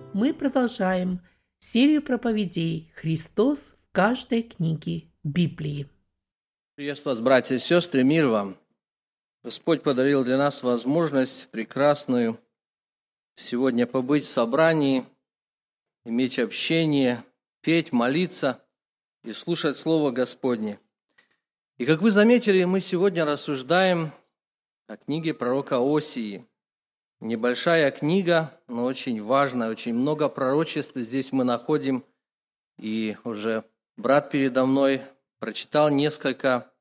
Мы продолжаем серию проповедей «Христос в каждой книге Библии». Приветствую вас, братья и сестры, мир вам. Господь подарил для нас возможность прекрасную сегодня побыть в собрании, иметь общение, петь, молиться и слушать Слово Господне. И как вы заметили, мы сегодня рассуждаем о книге пророка Осии. Небольшая книга, но очень важная, очень много пророчеств здесь мы находим. И уже брат передо мной прочитал несколько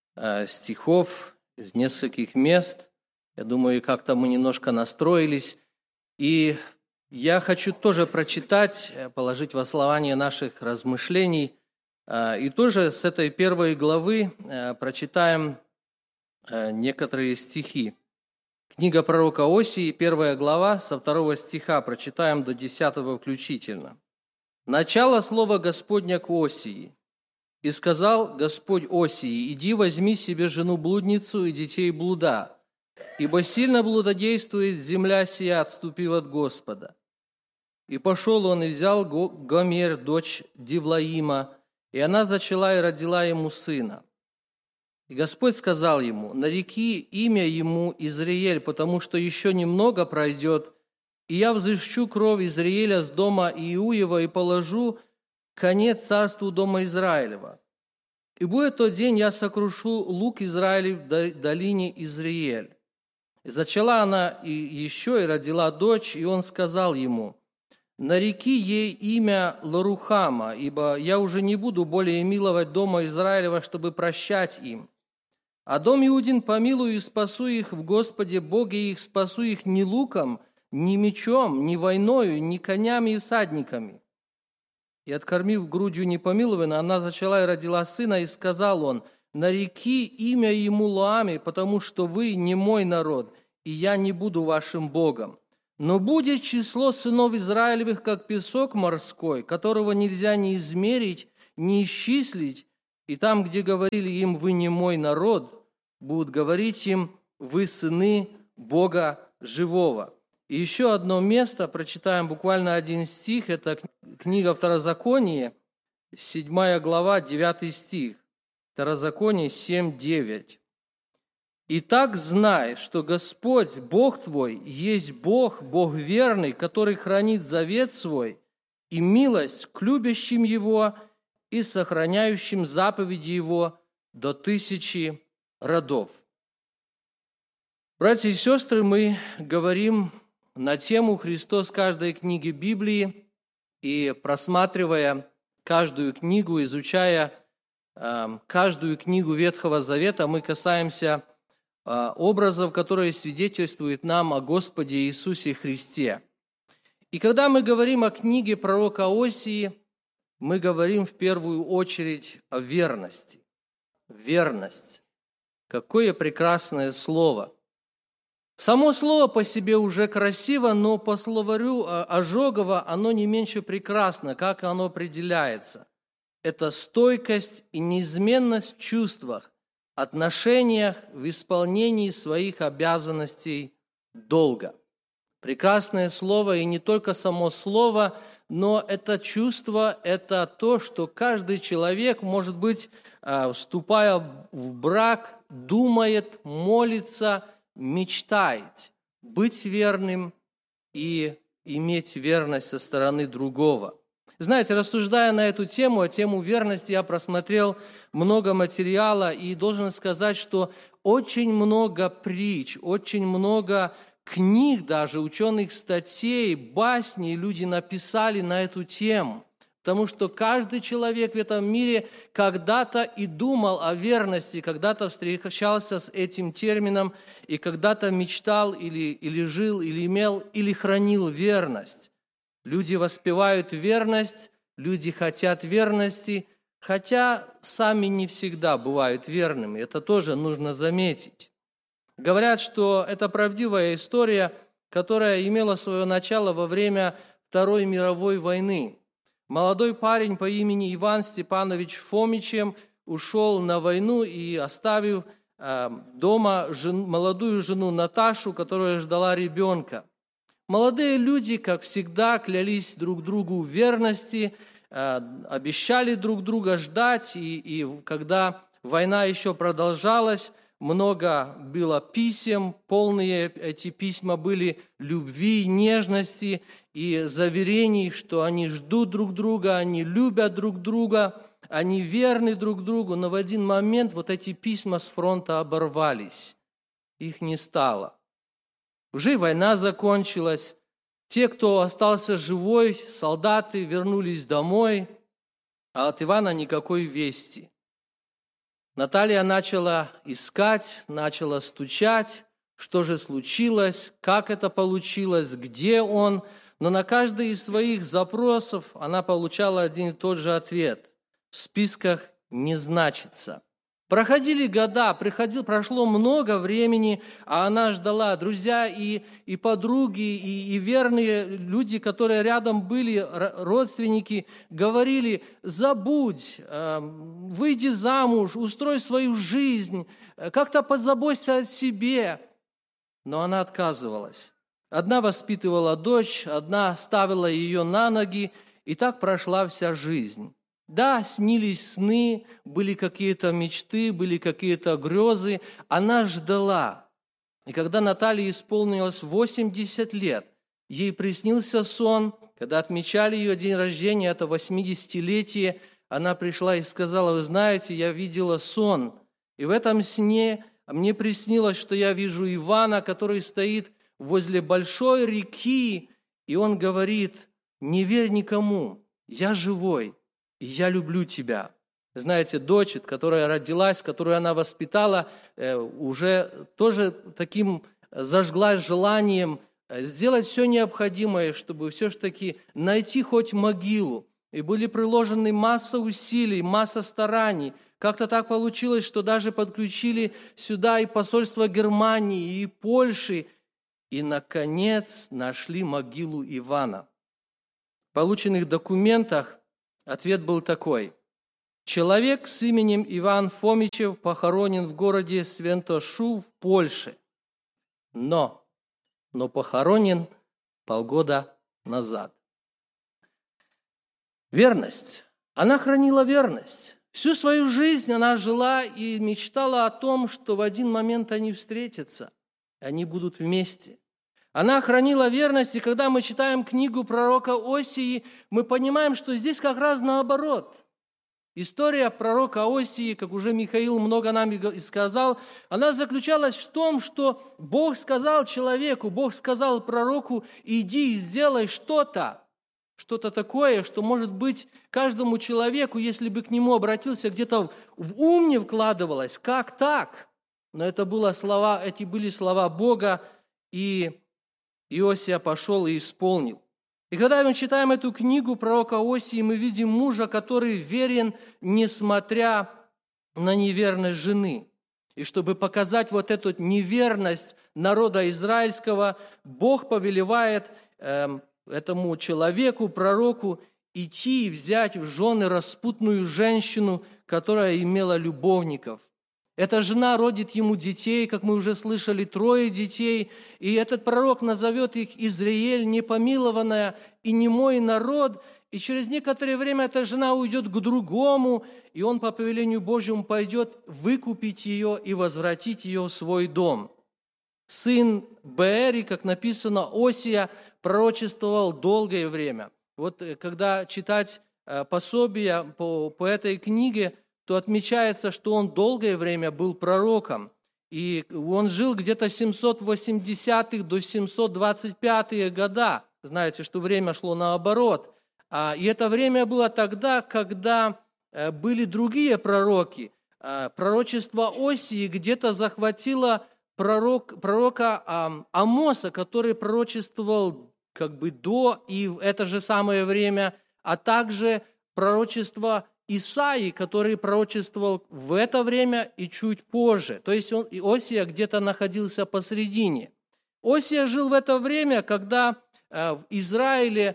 стихов из нескольких мест. Я думаю, как-то мы немножко настроились. И я хочу тоже прочитать, положить в основание наших размышлений. И тоже с этой первой главы прочитаем некоторые стихи. Книга пророка Осии, 1 глава, со 2 стиха, прочитаем до 10 включительно. «Начало слова Господня к Осии. И сказал Господь Осии: иди, возьми себе жену-блудницу и детей блуда, ибо сильно блудодействует земля сия, отступив от Господа. И пошел он и взял Гомер, дочь Дивлаима, и она зачала и родила ему сына. И Господь сказал ему: нареки имя ему Израиль, потому что еще немного пройдет, и я взыщу кровь Израиля с дома Иуева и положу конец царству дома Израилева. И будет тот день, я сокрушу лук Израилев в долине Израиль. И зачала она и еще и родила дочь, и он сказал ему: нареки ей имя Лорухама, ибо я уже не буду более миловать дома Израилева, чтобы прощать им. А дом Иудин помилую и спасу их в Господе Боге их, спасу их ни луком, ни мечом, ни войною, ни конями и всадниками. И, откормив грудью непомилованно, она зачала и родила сына, и сказал он: нареки имя ему Лоами, потому что вы не мой народ, и я не буду вашим Богом. Но будет число сынов Израилевых, как песок морской, которого нельзя ни измерить, ни исчислить, и там, где говорили им: вы не мой народ, будут говорить им: вы сыны Бога живого». И еще одно место, прочитаем буквально один стих, это книга Второзаконие, 7 глава, 9 стих. Второзаконие 7:9. «Итак, знай, что Господь, Бог твой, есть Бог, Бог верный, который хранит завет свой и милость к любящим Его и сохраняющим заповеди Его до 1000 родов». Братья и сестры, мы говорим на тему «Христос в каждой книге Библии», и просматривая каждую книгу, изучая каждую книгу Ветхого Завета, мы касаемся образов, которые свидетельствуют нам о Господе Иисусе Христе. И когда мы говорим о книге пророка Осии, мы говорим в первую очередь о верности. Верность. Какое прекрасное слово! Само слово по себе уже красиво, но по словарю Ожогова оно не меньше прекрасно, как оно определяется. Это стойкость и неизменность в чувствах, отношениях, в исполнении своих обязанностей долга. Прекрасное слово, и не только само слово, но это чувство, это то, что каждый человек, может быть, вступая в брак, думает, молится, мечтает быть верным и иметь верность со стороны другого. Знаете, рассуждая на эту тему, тему верности, я просмотрел много материала и должен сказать, что очень много притч, очень много книг, даже ученых статей, басней люди написали на эту тему. Потому что каждый человек в этом мире когда-то и думал о верности, когда-то встречался с этим термином и когда-то мечтал или жил, или имел, или хранил верность. Люди воспевают верность, люди хотят верности, хотя сами не всегда бывают верными. Это тоже нужно заметить. Говорят, что это правдивая история, которая имела свое начало во время Второй мировой войны. Молодой парень по имени Иван Степанович Фомичем ушел на войну и, оставив дома молодую жену Наташу, которая ждала ребенка. Молодые люди, как всегда, клялись друг другу в верности, обещали друг друга ждать, и когда война еще продолжалась, много было писем, полные эти письма были любви, нежности и заверений, что они ждут друг друга, они любят друг друга, они верны друг другу. Но в один момент вот эти письма с фронта оборвались, их не стало. Уже война закончилась, те, кто остался живой, солдаты вернулись домой, а от Ивана никакой вести. Наталья начала искать, начала стучать, что же случилось, как это получилось, где он. Но на каждый из своих запросов она получала один и тот же ответ. В списках не значится. Проходили года, прошло много времени, а она ждала. Друзья и подруги, и верные люди, которые рядом были, родственники, говорили: забудь, выйди замуж, устрой свою жизнь, как-то позаботься о себе. Но она отказывалась. Одна воспитывала дочь, одна ставила ее на ноги, и так прошла вся жизнь. Да, снились сны, были какие-то мечты, были какие-то грезы. Она ждала. И когда Наталье исполнилось 80 лет, ей приснился сон, когда отмечали ее день рождения, это 80-летие, она пришла и сказала: вы знаете, я видела сон, и в этом сне мне приснилось, что я вижу Ивана, который стоит возле большой реки, и он говорит: не верь никому, я живой. И я люблю тебя. Знаете, дочь, которая родилась, которую она воспитала, уже тоже таким зажглась желанием сделать все необходимое, чтобы все-таки найти хоть могилу. И были приложены масса усилий, масса стараний. Как-то так получилось, что даже подключили сюда и посольство Германии, и Польши. И, наконец, нашли могилу Ивана. В полученных документах ответ был такой: человек с именем Иван Фомичев похоронен в городе Святошу в Польше, но похоронен полгода назад. Верность. Она хранила верность. Всю свою жизнь она жила и мечтала о том, что в один момент они встретятся, они будут вместе. Она хранила верность, и когда мы читаем книгу пророка Осии, мы понимаем, что здесь как раз наоборот. История пророка Осии, как уже Михаил много нам и сказал, она заключалась в том, что Бог сказал человеку, Бог сказал пророку: иди и сделай что-то такое, что, может быть, каждому человеку, если бы к нему обратился, где-то в ум не вкладывалось, как так? Но эти были слова Бога, и Иосия пошел и исполнил. И когда мы читаем эту книгу пророка Осии, мы видим мужа, который верен, несмотря на неверность жены. И чтобы показать вот эту неверность народа израильского, Бог повелевает этому человеку, пророку, идти и взять в жены распутную женщину, которая имела любовников. Эта жена родит ему детей, как мы уже слышали, 3 детей, и этот пророк назовет их Израиль, непомилованная и немой народ, и через некоторое время эта жена уйдет к другому, и он по повелению Божьему пойдет выкупить ее и возвратить ее в свой дом. Сын Беэри, как написано, Осия, пророчествовал долгое время. Вот когда читать пособия по этой книге, то отмечается, что он долгое время был пророком. И он жил где-то с 780-х до 725-х года. Знаете, что время шло наоборот. И это время было тогда, когда были другие пророки. Пророчество Осии где-то захватило пророка Амоса, который пророчествовал как бы до и в это же самое время, а также пророчество Исаии, который пророчествовал в это время и чуть позже. То есть Осия где-то находился посредине. Осия жил в это время, когда Израиль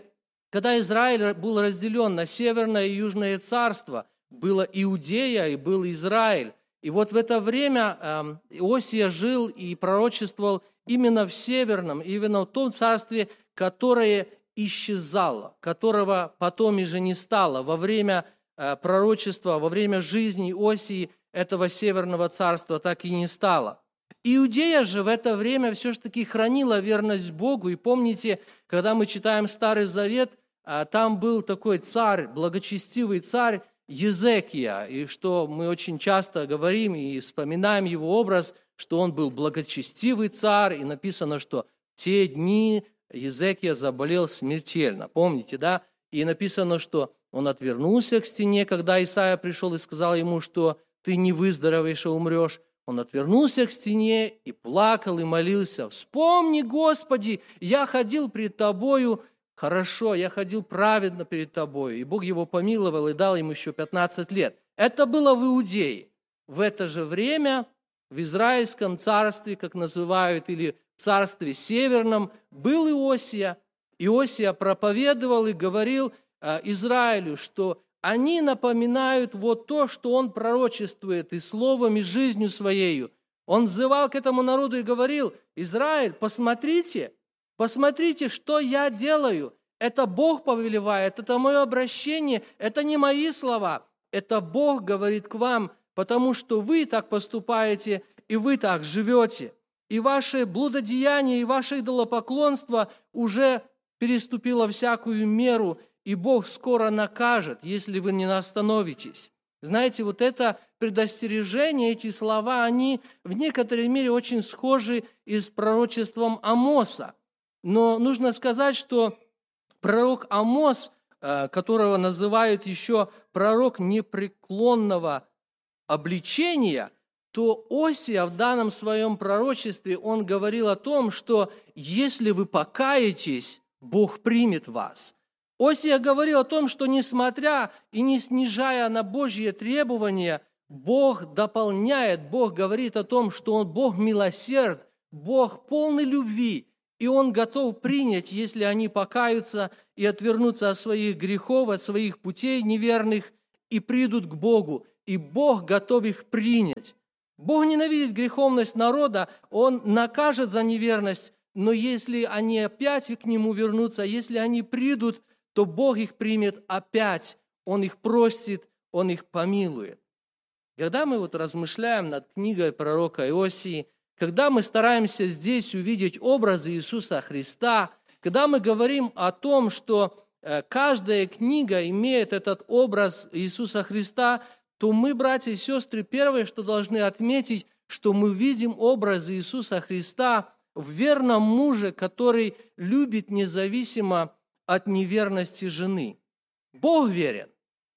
был разделен на Северное и Южное царство, было Иудея и был Израиль. И вот в это время Осия жил и пророчествовал именно в Северном, именно в том царстве, которое исчезало, которого потом уже не стало во время пророчества, во время жизни Иосии этого Северного царства так и не стало. Иудея же в это время все-таки хранила верность Богу. И помните, когда мы читаем Старый Завет, там был такой царь, благочестивый царь Езекия, и что мы очень часто говорим и вспоминаем его образ, что он был благочестивый царь, и написано, что в те дни Езекия заболел смертельно. Помните, да? И написано, что он отвернулся к стене, когда Исаия пришел и сказал ему, что ты не выздоровеешь, а умрешь. Он отвернулся к стене и плакал, и молился. «Вспомни, Господи, я ходил пред Тобою хорошо, я ходил праведно перед Тобою». И Бог его помиловал и дал ему еще 15 лет. Это было в Иудее. В это же время в Израильском царстве, как называют, или в царстве Северном, был Иосия. Иосия проповедовал и говорил Израилю, что они напоминают вот то, что он пророчествует и словом, и жизнью своею. Он взывал к этому народу и говорил: «Израиль, посмотрите, что я делаю. Это Бог повелевает, это мое обращение, это не мои слова. Это Бог говорит к вам, потому что вы так поступаете, и вы так живете. И ваше блудодеяние, и ваше идолопоклонство уже переступило всякую меру, и Бог скоро накажет, если вы не остановитесь». Знаете, вот это предостережение, эти слова, они в некоторой мере очень схожи и с пророчеством Амоса. Но нужно сказать, что пророк Амос, которого называют еще пророк непреклонного обличения, то Осия в данном своем пророчестве, он говорил о том, что если вы покаетесь, Бог примет вас. Осия говорил о том, что несмотря и не снижая на Божьи требования, Бог дополняет, Бог говорит о том, что Он Бог милосерд, Бог полный любви, и Он готов принять, если они покаются и отвернутся от своих грехов, от своих путей неверных, и придут к Богу, и Бог готов их принять. Бог ненавидит греховность народа, Он накажет за неверность, но если они опять к Нему вернутся, если они придут, то Бог их примет опять, Он их простит, Он их помилует. Когда мы размышляем над книгой пророка Иосии, когда мы стараемся здесь увидеть образы Иисуса Христа, когда мы говорим о том, что каждая книга имеет этот образ Иисуса Христа, то мы, братья и сестры, первое, что должны отметить, что мы видим образ Иисуса Христа в верном муже, который любит независимо от неверности жены. Бог верен.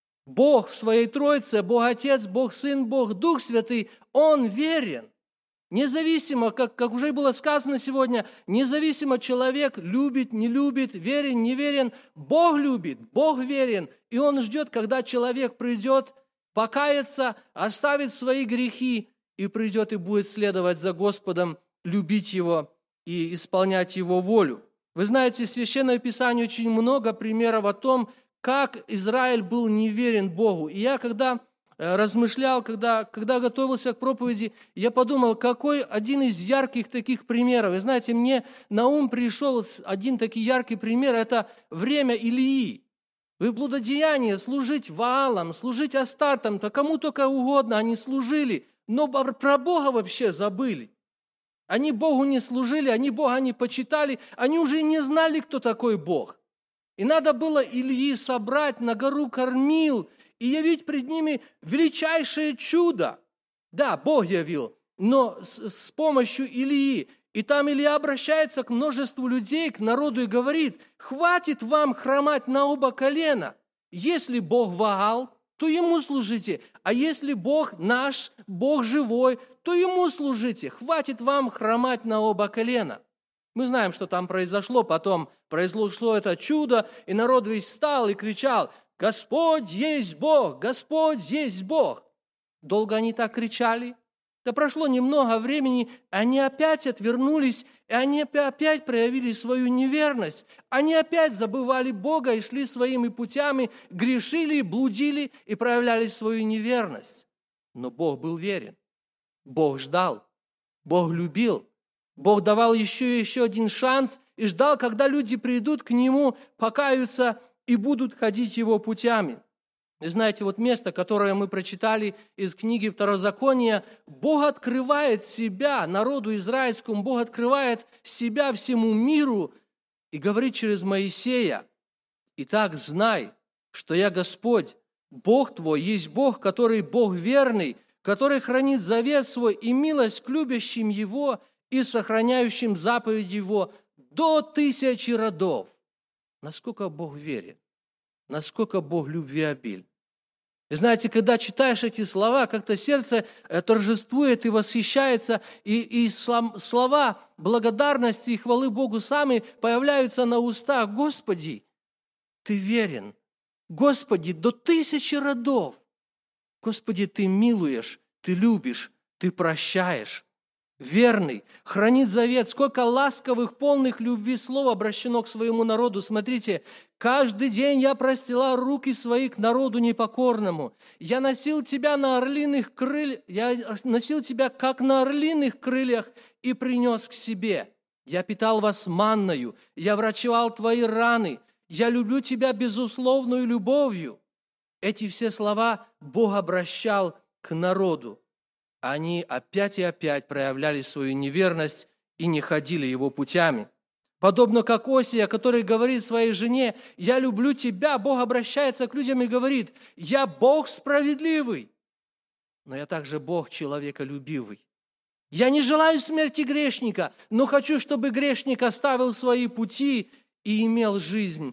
Бог в Своей Троице, Бог Отец, Бог Сын, Бог Дух Святый, Он верен. Независимо, как уже было сказано сегодня, независимо человек любит, не любит, верен, не верен, Бог любит, Бог верен, и Он ждет, когда человек придет, покается, оставит свои грехи и придет и будет следовать за Господом, любить Его и исполнять Его волю. Вы знаете, в Священном Писании очень много примеров о том, как Израиль был неверен Богу. И я, когда размышлял, когда готовился к проповеди, я подумал, какой один из ярких таких примеров. Вы знаете, мне на ум пришел один такой яркий пример, это время Илии. В блудодеянии служить Ваалам, служить Астартам, то кому только угодно они служили, но про Бога вообще забыли. Они Богу не служили, они Бога не почитали, они уже не знали, кто такой Бог. И надо было Илии собрать на гору Кормил и явить пред ними величайшее чудо. Да, Бог явил, но с помощью Илии. И там Илия обращается к множеству людей, к народу и говорит: «Хватит вам хромать на оба колена. Если Бог Ваал, то Ему служите, а если Бог наш, Бог живой, то Ему служите. Хватит вам хромать на оба колена». Мы знаем, что там произошло. Потом произошло это чудо, и народ весь встал и кричал: «Господь есть Бог! Господь есть Бог!» Долго они так кричали? Да прошло немного времени, они опять отвернулись, и они опять проявили свою неверность. Они опять забывали Бога и шли своими путями, грешили, блудили и проявляли свою неверность. Но Бог был верен. Бог ждал. Бог любил. Бог давал еще один шанс, и ждал, когда люди придут к Нему, покаются и будут ходить Его путями. И знаете, вот место, которое мы прочитали из книги Второзакония, Бог открывает себя народу израильскому, Бог открывает себя всему миру и говорит через Моисея: «Итак, знай, что я Господь, Бог твой, есть Бог, который Бог верный, который хранит завет свой и милость к любящим Его и сохраняющим заповеди Его до 1000 родов». Насколько Бог верен, насколько Бог любвеобилен. И знаете, когда читаешь эти слова, как-то сердце торжествует и восхищается, и слова благодарности и хвалы Богу сами появляются на устах. Господи, Ты верен. Господи, до 1000 родов. Господи, Ты милуешь, Ты любишь, Ты прощаешь. Верный, хранит завет. Сколько ласковых, полных любви слов обращено к своему народу. Смотрите, каждый день я простирал руки свои к народу непокорному. Я носил тебя на орлиных крыльях, я носил тебя, как на орлиных крыльях, и принес к себе. Я питал вас манною, я врачевал твои раны. Я люблю тебя безусловную любовью. Эти все слова Бог обращал к народу. Они опять и опять проявляли свою неверность и не ходили Его путями. Подобно как Осия, который говорит своей жене: «Я люблю тебя», Бог обращается к людям и говорит: «Я Бог справедливый, но я также Бог человеколюбивый. Я не желаю смерти грешника, но хочу, чтобы грешник оставил свои пути и имел жизнь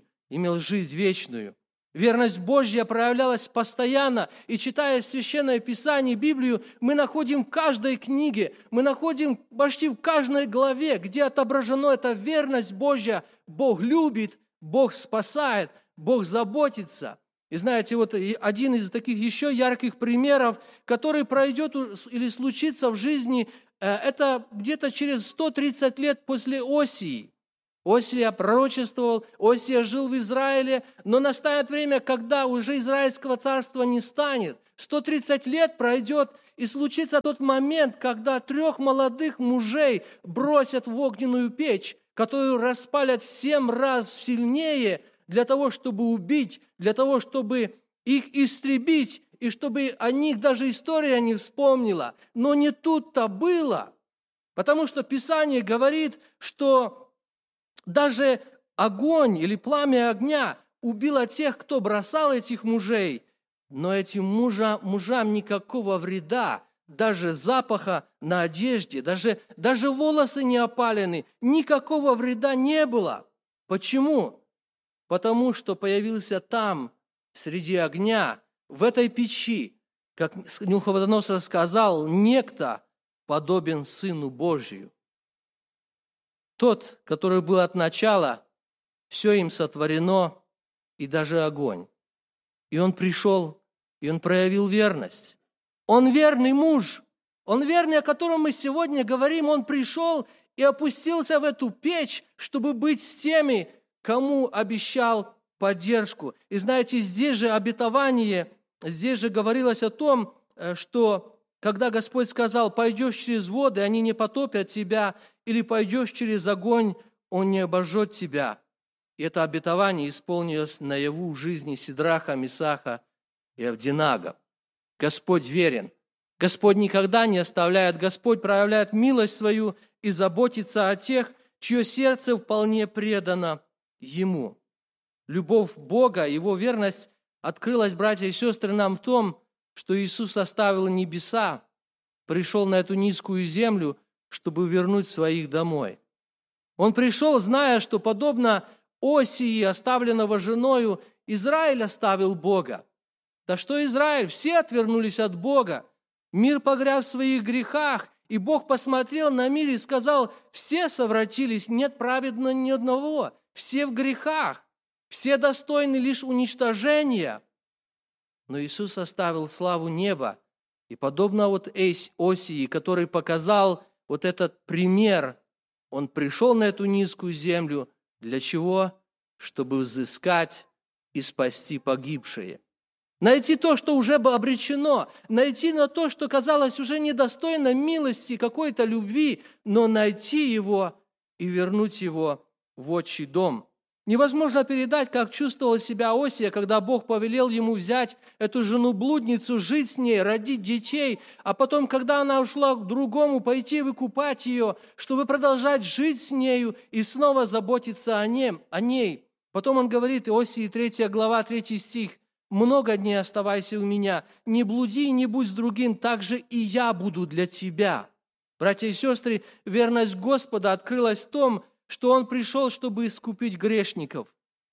вечную». Верность Божья проявлялась постоянно, и читая Священное Писание, Библию, мы находим в каждой книге, мы находим почти в каждой главе, где отображена эта верность Божья. Бог любит, Бог спасает, Бог заботится. И знаете, вот один из таких еще ярких примеров, который пройдет или случится в жизни, это где-то через 130 лет после Осии. Осия пророчествовал, Осия жил в Израиле, но настанет время, когда уже Израильского царства не станет. 130 лет пройдет, и случится тот момент, когда 3 молодых мужей бросят в огненную печь, которую распалят в 7 раз сильнее для того, чтобы убить, для того, чтобы их истребить, и чтобы о них даже история не вспомнила. Но не тут-то было, потому что Писание говорит, что даже огонь или пламя огня убило тех, кто бросал этих мужей, но этим мужам никакого вреда, даже запаха на одежде, даже волосы не опалены, никакого вреда не было. Почему? Потому что появился там, среди огня, в этой печи, как Навуходоносор сказал, некто подобен Сыну Божию. Тот, который был от начала, все им сотворено, и даже огонь. И он пришел, и он проявил верность. Он верный муж, он верный, о котором мы сегодня говорим. Он пришел и опустился в эту печь, чтобы быть с теми, кому обещал поддержку. И знаете, здесь же обетование, здесь же говорилось о том, что когда Господь сказал: «Пойдешь через воды, они не потопят тебя», или «Пойдешь через огонь, он не обожжет тебя». И это обетование исполнилось наяву в жизни Сидраха, Месаха и Авдинага. Господь верен. Господь никогда не оставляет. Господь проявляет милость свою и заботится о тех, чье сердце вполне предано Ему. Любовь Бога, Его верность открылась, братья и сестры, нам в том, что Иисус оставил небеса, пришел на эту низкую землю, чтобы вернуть своих домой. Он пришел, зная, что, подобно Осии, оставленного женою, Израиль оставил Бога. Да что Израиль? Все отвернулись от Бога. Мир погряз в своих грехах, и Бог посмотрел на мир и сказал: все совратились, нет праведного ни одного, все в грехах, все достойны лишь уничтожения. Но Иисус оставил славу неба, и подобно вот Осии, который показал вот этот пример, Он пришел на эту низкую землю. Для чего? Чтобы взыскать и спасти погибшие. Найти то, что уже бы обречено. Найти на то, что казалось уже недостойно милости, какой-то любви, но найти его и вернуть его в отчий дом. Невозможно передать, как чувствовал себя Осия, когда Бог повелел ему взять эту жену-блудницу, жить с ней, родить детей, а потом, когда она ушла к другому, пойти выкупать ее, чтобы продолжать жить с нею и снова заботиться о ней. Потом он говорит, Иосии 3 глава, 3 стих, «Много дней оставайся у меня, не блуди и не будь с другим, так же и я буду для тебя». Братья и сестры, верность Господа открылась в том, что Он пришел, чтобы искупить грешников.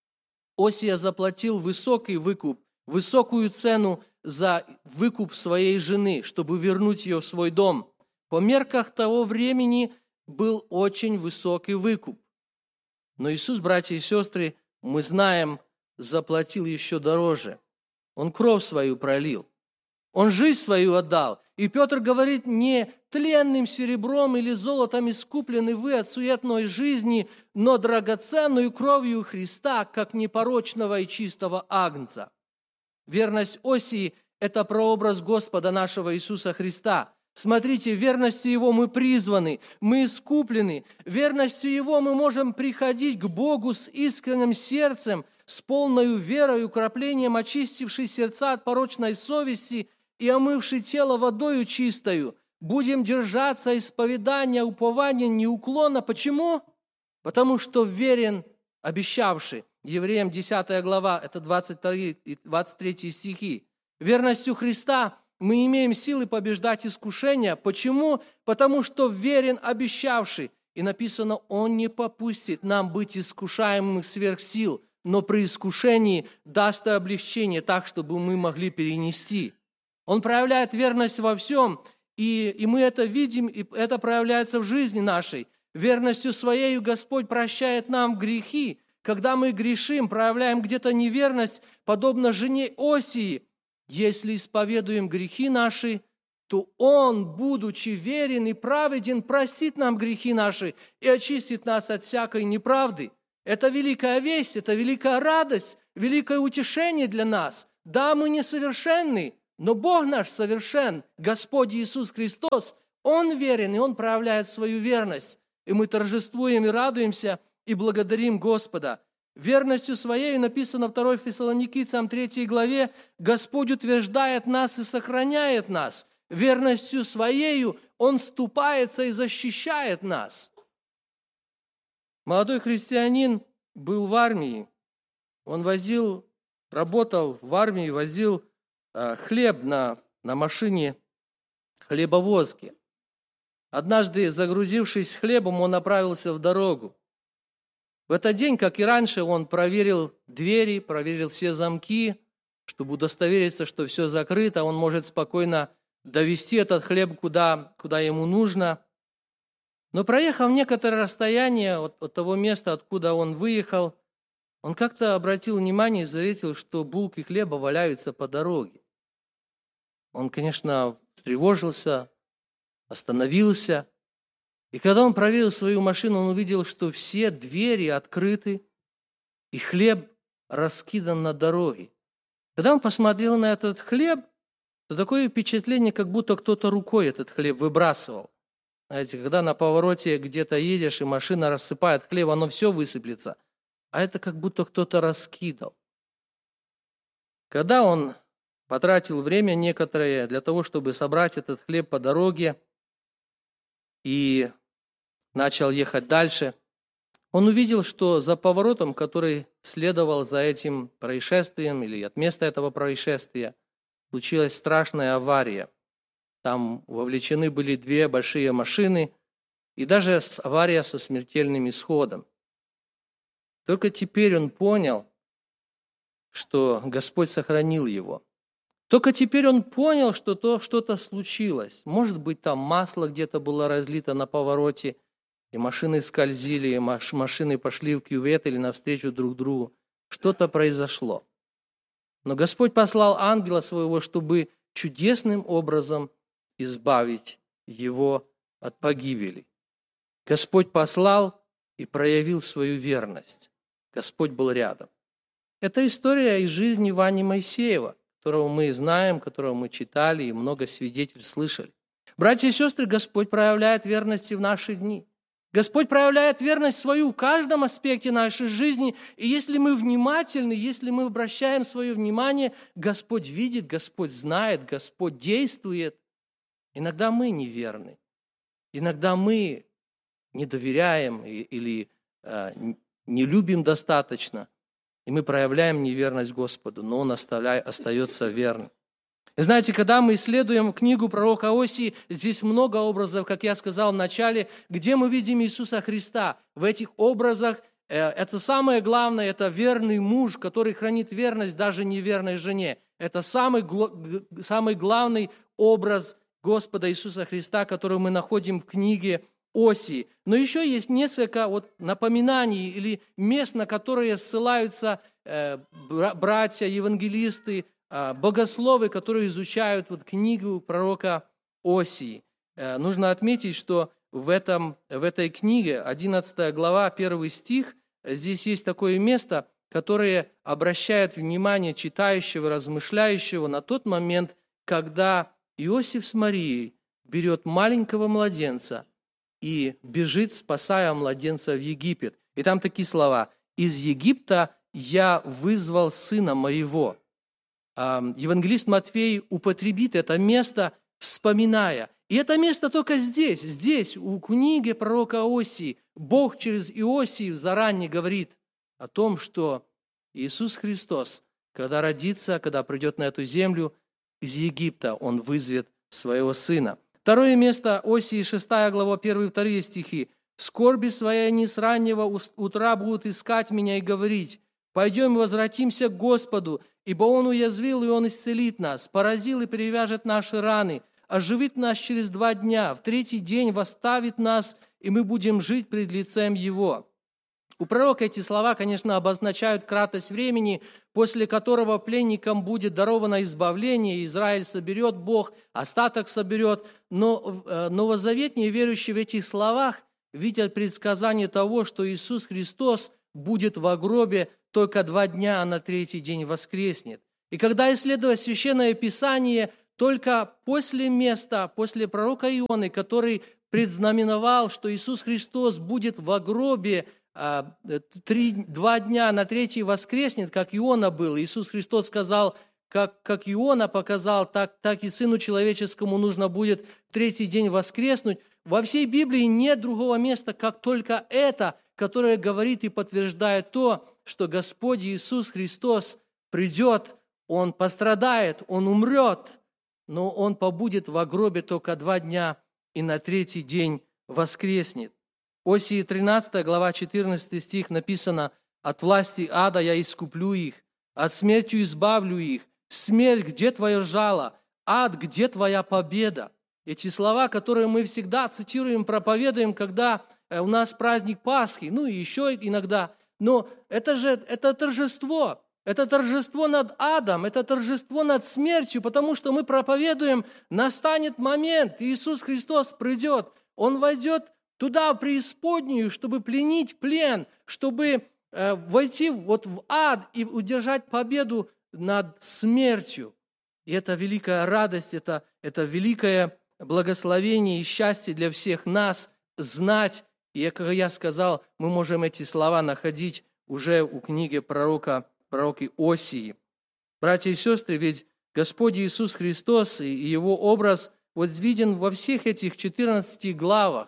Осия заплатил высокий выкуп, высокую цену за выкуп своей жены, чтобы вернуть ее в свой дом. По мерках того времени был очень высокий выкуп. Но Иисус, братья и сестры, мы знаем, заплатил еще дороже. Он кровь свою пролил. Он жизнь свою отдал. И Петр говорит, не тленным серебром или золотом искуплены вы от суетной жизни, но драгоценную кровью Христа, как непорочного и чистого агнца. Верность Осии – это прообраз Господа нашего Иисуса Христа. Смотрите, верностью Его мы призваны, мы искуплены. Верностью Его мы можем приходить к Богу с искренним сердцем, с полною верой и укроплением, очистившей сердца от порочной совести и омывший тело водою чистою, будем держаться исповедания, упования неуклонно. Почему? Потому что верен обещавший. Евреям 10 глава, это 22 и 23 стихи. Верностью Христа мы имеем силы побеждать искушения. Почему? Потому что верен обещавший. И написано, Он не попустит нам быть искушаемым сверх сил, но при искушении даст облегчение так, чтобы мы могли перенести. Он проявляет верность во всем, и мы это видим, и это проявляется в жизни нашей. Верностью Своей Господь прощает нам грехи. Когда мы грешим, проявляем где-то неверность, подобно жене Осии, если исповедуем грехи наши, то Он, будучи верен и праведен, простит нам грехи наши и очистит нас от всякой неправды. Это великая весть, это великая радость, великое утешение для нас. Да, мы несовершенны, но Бог наш совершен, Господь Иисус Христос, Он верен, и Он проявляет свою верность. И мы торжествуем и радуемся, и благодарим Господа. Верностью Своей, написано 2 Фессалоникийцам 3 главе, Господь утверждает нас и сохраняет нас. Верностью Своей Он вступается и защищает нас. Молодой христианин был в армии. Он работал в армии, возил хлеб на машине хлебовозки. Однажды, загрузившись хлебом, он направился в дорогу. В этот день, как и раньше, он проверил двери, проверил все замки, чтобы удостовериться, что все закрыто. Он может спокойно довести этот хлеб куда ему нужно. Но проехав некоторое расстояние от того места, откуда он выехал, он как-то обратил внимание и заметил, что булки хлеба валяются по дороге. Он, конечно, встревожился, остановился. И когда он проверил свою машину, он увидел, что все двери открыты, и хлеб раскидан на дороге. Когда он посмотрел на этот хлеб, то такое впечатление, как будто кто-то рукой этот хлеб выбрасывал. Знаете, когда на повороте где-то едешь, и машина рассыпает хлеб, оно все высыплется. А это как будто кто-то раскидал. Когда он потратил время некоторое для того, чтобы собрать этот хлеб по дороге и начал ехать дальше, он увидел, что за поворотом, который следовал за этим происшествием или от места этого происшествия, случилась страшная авария. Там вовлечены были 2 большие машины и даже авария со смертельным исходом. Только теперь он понял, что Господь сохранил его. Только теперь он понял, что что-то случилось. Может быть, там масло где-то было разлито на повороте, и машины скользили, и машины пошли в кювет или навстречу друг другу. Что-то произошло. Но Господь послал ангела своего, чтобы чудесным образом избавить его от погибели. Господь послал и проявил свою верность. Господь был рядом. Это история из жизни Вани Моисеева, которого мы знаем, которого мы читали и много свидетельств слышали. Братья и сестры, Господь проявляет верность и в наши дни. Господь проявляет верность свою в каждом аспекте нашей жизни. И если мы внимательны, если мы обращаем свое внимание, Господь видит, Господь знает, Господь действует. Иногда мы неверны. Иногда мы не доверяем или не любим достаточно. И мы проявляем неверность Господу, но Он остается верным. И знаете, когда мы исследуем книгу пророка Осии, здесь много образов, как я сказал в начале, где мы видим Иисуса Христа. В этих образах это самое главное, это верный муж, который хранит верность даже неверной жене. Это самый главный образ Господа Иисуса Христа, который мы находим в книге Осии. Но еще есть несколько напоминаний или мест, на которые ссылаются братья, евангелисты, богословы, которые изучают книгу пророка Осии. Нужно отметить, что в этой книге, 11 глава, 1 стих, здесь есть такое место, которое обращает внимание читающего, размышляющего на тот момент, когда Иосиф с Марией берет маленького младенца и бежит, спасая младенца в Египет. И там такие слова: «Из Египта я вызвал сына моего». Евангелист Матфей употребит это место, вспоминая. И это место только здесь, у книги пророка Осии. Бог через Иосию заранее говорит о том, что Иисус Христос, когда родится, когда придет на эту землю, из Египта Он вызовет своего Сына. Второе место Осии, 6 глава, 1 и 2 стихи. «В скорби своей они с раннего утра будут искать меня и говорить: пойдем и возвратимся к Господу, ибо Он уязвил, и Он исцелит нас, поразил и перевяжет наши раны, оживит нас через 2 дня, в 3-й день восставит нас, и мы будем жить пред лицем Его». У пророка эти слова, конечно, обозначают кратость времени, после которого пленникам будет даровано избавление, Израиль соберет Бог, остаток соберет. Но новозаветные верующие в этих словах видят предсказание того, что Иисус Христос будет в гробе только 2 дня, а на 3-й день воскреснет. И когда исследовать Священное Писание, только после пророка Ионы, который предзнаменовал, что Иисус Христос будет в гробе 2 дня, на 3-й воскреснет, как Иона был. Иисус Христос сказал: как Иона показал, так и Сыну Человеческому нужно будет в 3-й день воскреснуть. Во всей Библии нет другого места, как только это, которое говорит и подтверждает то, что Господь Иисус Христос придет, Он пострадает, Он умрет, но Он побудет в гробе только 2 дня и на 3-й день воскреснет. Осии 13 глава 14 стих написано: «От власти ада я искуплю их, от смерти избавлю их. Смерть, где твое жало? Ад, где твоя победа?» Эти слова, которые мы всегда цитируем, проповедуем, когда у нас праздник Пасхи, и еще иногда. Но это торжество. Это торжество над адом, это торжество над смертью, потому что мы проповедуем: настанет момент, Иисус Христос придет, Он войдет туда, в преисподнюю, чтобы пленить плен, чтобы войти в ад и удержать победу над смертью. И это великая радость, это великое благословение и счастье для всех нас знать. И, как я сказал, мы можем эти слова находить уже у книги пророка Осии. Братья и сестры, ведь Господь Иисус Христос и Его образ виден во всех этих 14 главах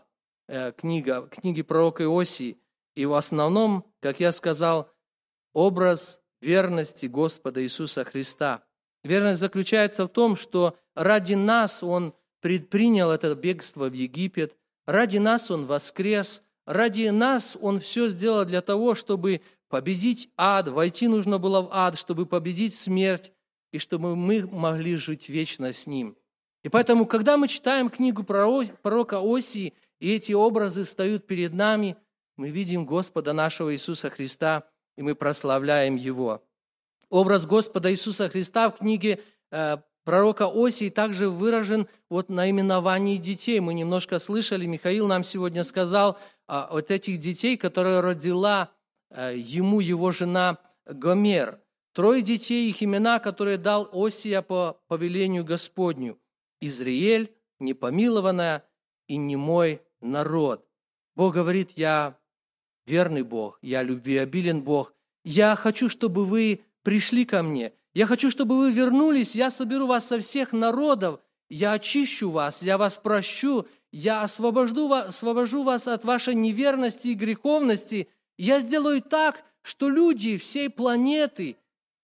книги пророка Осии. И в основном, как я сказал, образ верности Господа Иисуса Христа. Верность заключается в том, что ради нас Он предпринял это бегство в Египет, ради нас Он воскрес, ради нас Он все сделал для того, чтобы победить ад, войти нужно было в ад, чтобы победить смерть, и чтобы мы могли жить вечно с Ним. И поэтому, когда мы читаем книгу пророка Осии, и эти образы встают перед нами, мы видим Господа нашего Иисуса Христа, и мы прославляем Его. Образ Господа Иисуса Христа в книге пророка Осии также выражен наименовании детей. Мы немножко слышали, Михаил нам сегодня сказал от этих детей, которые родила ему его жена Гомер. 3 детей, их имена, которые дал Осия по повелению Господню: Изриэль, непомилованная, и немой народ. Бог говорит: я верный Бог, я любвеобилен Бог. Я хочу, чтобы вы пришли ко мне. Я хочу, чтобы вы вернулись. Я соберу вас со всех народов. Я очищу вас, я вас прощу. Я освобожу вас от вашей неверности и греховности. Я сделаю так, что люди всей планеты,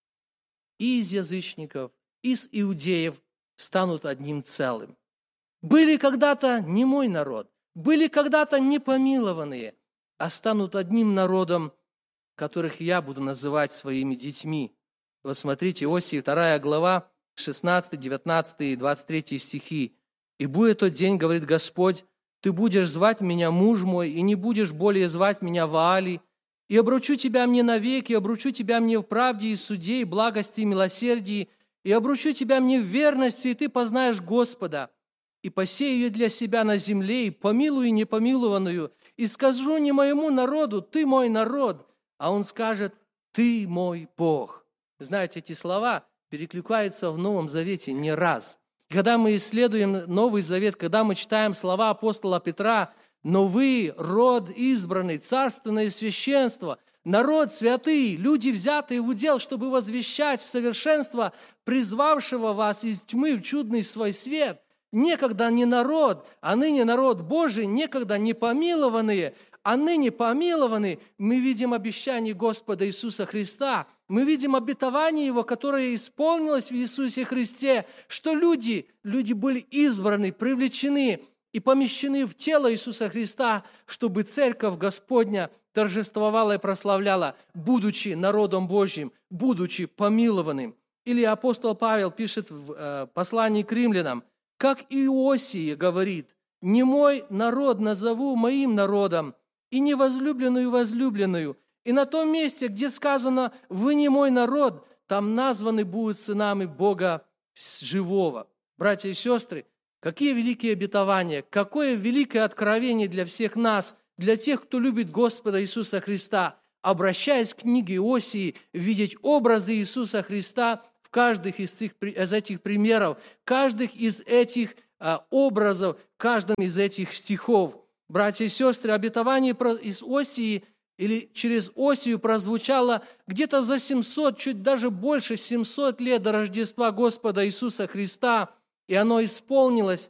и из язычников, и из иудеев, станут одним целым. Были когда-то не мой народ, были когда-то непомилованные, а станут одним народом, которых я буду называть своими детьми. Вот смотрите, Иосии 2 глава, 16, 19 и 23 стихи. «И будет тот день, говорит Господь, ты будешь звать меня муж мой, и не будешь более звать меня Ваали, и обручу тебя мне навеки, обручу тебя мне в правде и суде, и благости и милосердии, и обручу тебя мне в верности, и ты познаешь Господа, и посею ее для себя на земле, и помилую непомилованную, и скажу не моему народу, ты мой народ, а он скажет, ты мой Бог». Знаете, эти слова перекликаются в Новом Завете не раз. Когда мы исследуем Новый Завет, когда мы читаем слова апостола Петра: «Но вы, род избранный, царственное священство, народ святый, люди, взятые в удел, чтобы возвещать в совершенство призвавшего вас из тьмы в чудный свой свет». Некогда не народ, а ныне народ Божий, некогда не помилованные, а ныне помилованы. Мы видим обещание Господа Иисуса Христа, мы видим обетование Его, которое исполнилось в Иисусе Христе, что люди были избраны, привлечены и помещены в тело Иисуса Христа, чтобы Церковь Господня торжествовала и прославляла, будучи народом Божьим, будучи помилованным. Или апостол Павел пишет в послании к римлянам: «Как Иосия говорит, не мой народ назову моим народом, и невозлюбленную возлюбленную». И на том месте, где сказано «вы не мой народ», там названы будут сынами Бога живого. Братья и сестры, какие великие обетования, какое великое откровение для всех нас, для тех, кто любит Господа Иисуса Христа, обращаясь к книге Иосии, видеть образы Иисуса Христа в каждых из этих примеров, каждых из этих образов, каждом из этих стихов. Братья и сестры, обетование из Осии или через Осию прозвучало где-то за 700, чуть даже больше 700 лет до Рождества Господа Иисуса Христа, и оно исполнилось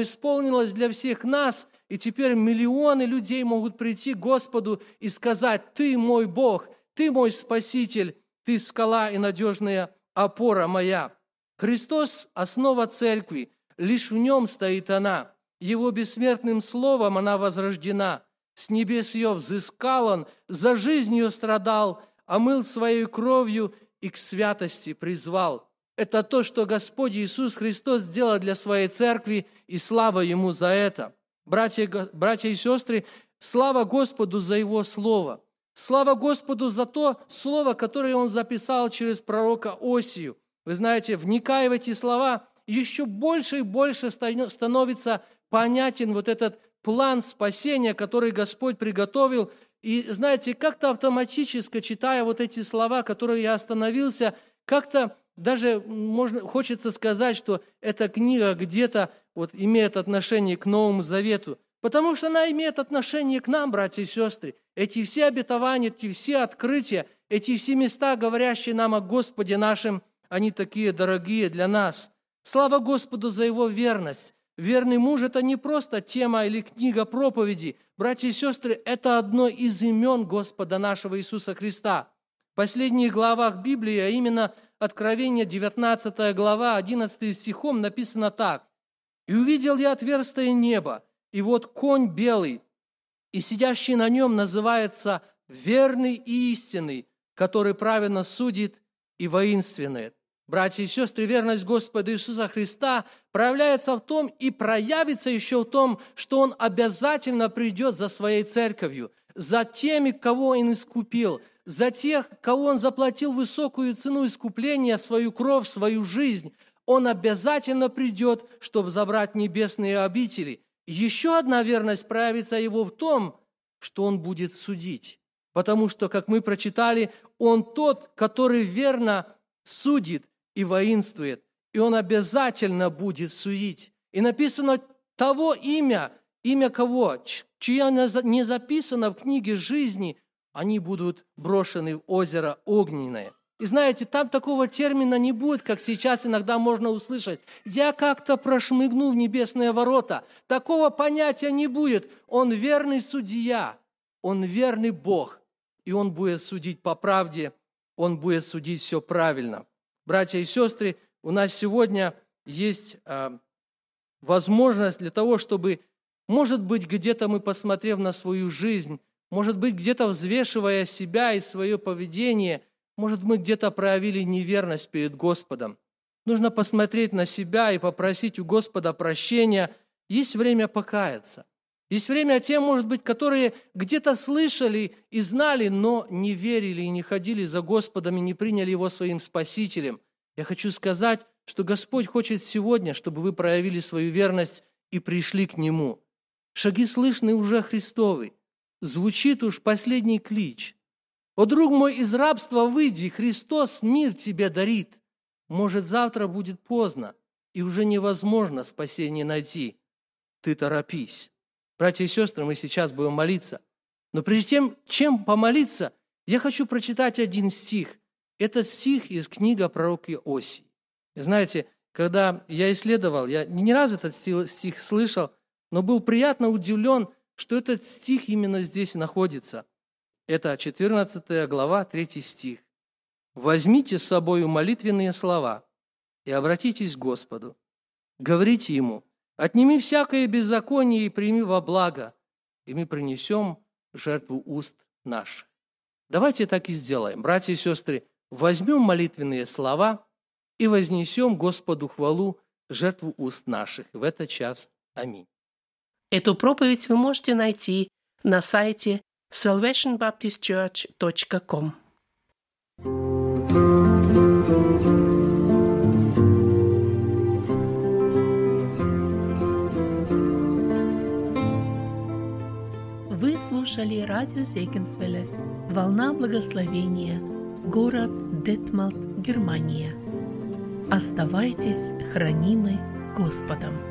для всех нас, и теперь миллионы людей могут прийти к Господу и сказать: «Ты мой Бог, Ты мой Спаситель, Ты скала и надежная опора моя». Христос – основа Церкви, лишь в Нем стоит она. Его бессмертным словом она возрождена. С небес ее взыскал Он, за жизнь ее страдал, омыл своей кровью и к святости призвал. Это то, что Господь Иисус Христос сделал для своей церкви, и слава Ему за это. Братья и сестры, слава Господу за Его Слово. Слава Господу за то Слово, которое Он записал через пророка Осию. Вы знаете, вникая в эти слова, еще больше и больше становится понятен вот этот план спасения, который Господь приготовил. И знаете, как-то автоматически, читая вот эти слова, которые я остановился, как-то даже хочется сказать, что эта книга где-то вот имеет отношение к Новому Завету, потому что она имеет отношение к нам, братья и сестры. Эти все обетования, эти все открытия, эти все места, говорящие нам о Господе нашем, они такие дорогие для нас. Слава Господу за Его верность. Верный муж – это не просто тема или книга проповеди. Братья и сестры, это одно из имен Господа нашего Иисуса Христа. В последних главах Библии, а именно Откровение, 19 глава, 11 стихом, написано так. «И увидел я отверстие неба, и вот конь белый, и сидящий на нем называется верный и истинный, который праведно судит и воинственный». Братья и сестры, верность Господа Иисуса Христа проявляется в том и проявится еще в том, что Он обязательно придет за своей церковью, за теми, кого Он искупил, за тех, кого Он заплатил высокую цену искупления, свою кровь, свою жизнь. Он обязательно придет, чтобы забрать небесные обители. Еще одна верность проявится Его в том, что Он будет судить. Потому что, как мы прочитали, Он тот, который верно судит и воинствует, и Он обязательно будет судить. И написано того имя, имя кого, чье не записано в книге жизни, они будут брошены в озеро огненное. И знаете, там такого термина не будет, как сейчас иногда можно услышать. Я как-то прошмыгну в небесные ворота. Такого понятия не будет. Он верный судья, он верный Бог, и он будет судить по правде, он будет судить все правильно. Братья и сестры, у нас сегодня есть возможность для того, чтобы, может быть, где-то мы, посмотрев на свою жизнь, может быть, где-то взвешивая себя и свое поведение, может, мы где-то проявили неверность перед Господом. Нужно посмотреть на себя и попросить у Господа прощения. Есть время покаяться. Есть время тем, может быть, которые где-то слышали и знали, но не верили и не ходили за Господом и не приняли Его своим Спасителем. Я хочу сказать, что Господь хочет сегодня, чтобы вы проявили свою верность и пришли к Нему. Шаги слышны уже Христовы. Звучит уж последний клич. «О, друг мой, из рабства выйди, Христос мир тебе дарит». Может, завтра будет поздно, и уже невозможно спасение найти. Ты торопись. Братья и сестры, мы сейчас будем молиться. Но прежде тем, чем помолиться, я хочу прочитать один стих. Это стих из книги пророка Иосии. Знаете, когда я исследовал, я не раз этот стих слышал, но был приятно удивлен, что этот стих именно здесь находится. Это 14 глава, 3 стих. «Возьмите с собой молитвенные слова и обратитесь к Господу. Говорите Ему, отними всякое беззаконие и прими во благо, и мы принесем жертву уст наших». Давайте так и сделаем. Братья и сестры, возьмем молитвенные слова и вознесем Господу хвалу, жертву уст наших в этот час. Аминь. Эту проповедь вы можете найти на сайте salvationbaptistchurch.com. Вы слушали радио Зегенсвелле «Волна благословения», город Детмалт, Германия. Оставайтесь хранимы Господом.